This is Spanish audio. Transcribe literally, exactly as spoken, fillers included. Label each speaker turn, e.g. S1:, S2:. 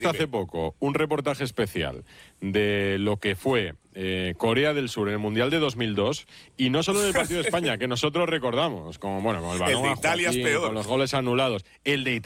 S1: Hace poco un reportaje especial de lo que fue eh, Corea del Sur en el Mundial de dos mil dos, y no solo del partido de España, que nosotros recordamos, como bueno, con el balón
S2: El de
S1: a
S2: Italia es
S1: Joaquín,
S2: peor.
S1: con los goles anulados, el de Italia.